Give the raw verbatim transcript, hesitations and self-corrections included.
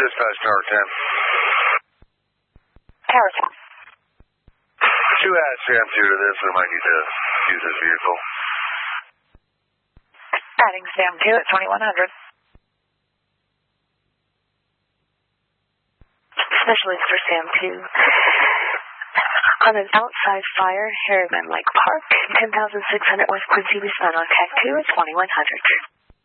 Dispatch Tower ten. Tower ten. Two add Sam two to this, and I might need to use this vehicle. Adding Sam two at twenty-one hundred. Specialist for Sam two. On an outside fire, Harriman Lake Park, ten thousand six hundred West Quincy, Tucson, on T A C two at twenty-one hundred.